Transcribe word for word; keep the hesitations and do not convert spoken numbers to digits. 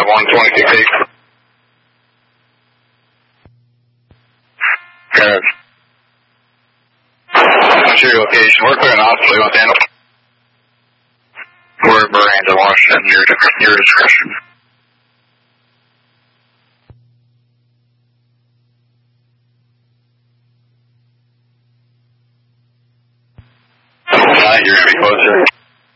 five one twenty-six eight. Good. What's your location? We're clearing the hospital. You want to handle? We're Miranda, Washington. Your, your discretion. Uh, you're going to be closer.